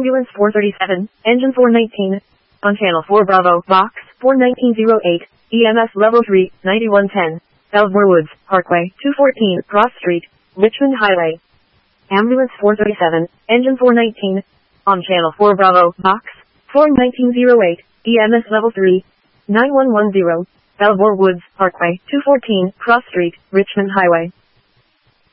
Ambulance 437, Engine 419. On Channel 4 Bravo, Box 41908, EMS Level 3, 9110. Elsmore Woods, Parkway, 214, Cross Street, Richmond Highway. Ambulance 437, Engine 419. On Channel 4 Bravo, Box 41908, EMS Level 3, 9110. Elsmore Woods, Parkway, 214, Cross Street, Richmond Highway.